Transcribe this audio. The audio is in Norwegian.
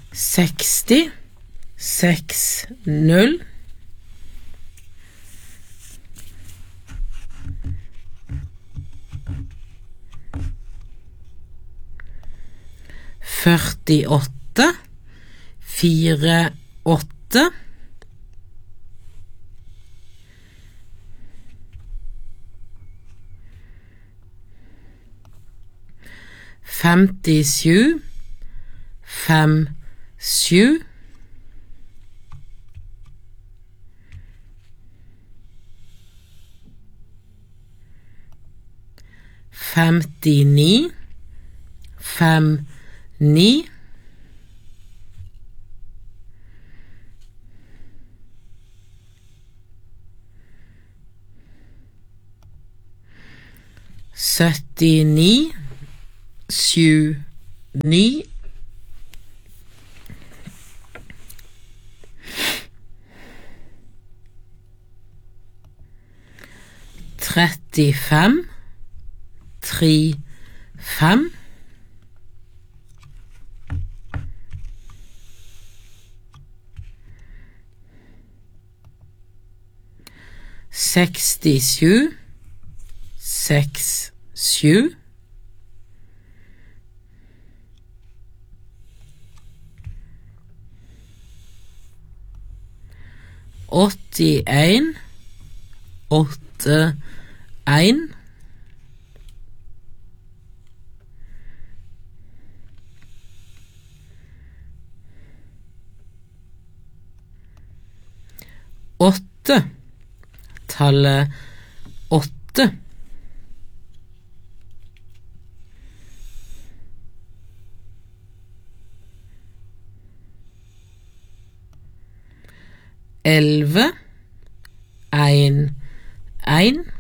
60 60 48 48 57 57 59 59 79 79 35 35 67 67 81 81 8 tallet 8 11 1 1